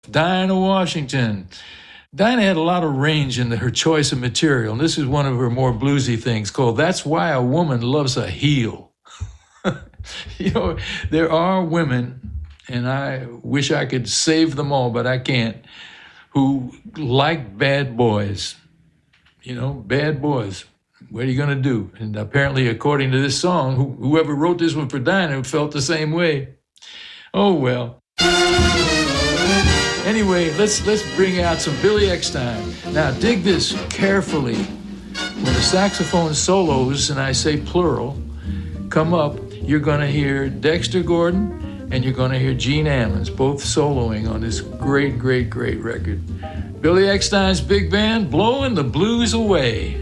Dinah Washington. Dinah had a lot of range in her choice of material, and this is one of her more bluesy things called That's Why a Woman Loves a Heel. There are women, and I wish I could save them all, but I can't, who like bad boys. Bad boys. What are you going to do? And apparently, according to this song, whoever wrote this one for Dinah felt the same way. Oh, well. Anyway, let's bring out some Billy Eckstine. Now, dig this carefully. When the saxophone solos, and I say plural, come up, you're going to hear Dexter Gordon and you're going to hear Gene Ammons, both soloing on this great, great, great record. Billy Eckstine's Big Band, blowing the blues away.